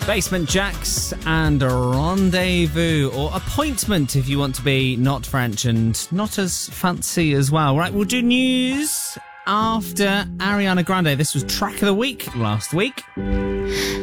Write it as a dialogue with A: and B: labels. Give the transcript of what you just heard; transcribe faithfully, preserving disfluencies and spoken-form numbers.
A: Basement Jacks and Rendezvous, or Appointment if you want to be not French and not as fancy as well. Right, we'll do news after Ariana Grande. This was Track of the Week last week.